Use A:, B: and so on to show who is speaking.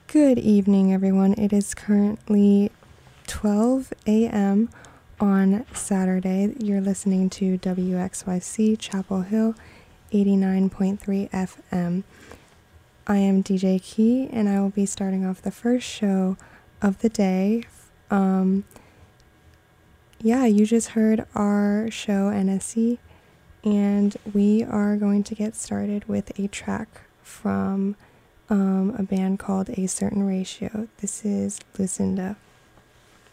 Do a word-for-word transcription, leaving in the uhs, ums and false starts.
A: Good evening, everyone. It is currently twelve a m on Saturday. You're listening to W X Y C Chapel Hill eighty-nine point three F M. I am D J Key, and I will be starting off the first show of the day. Um, yeah, you just heard our show N S C, and we are going to get started with a track from um, a band called A Certain Ratio. This is Lucinda.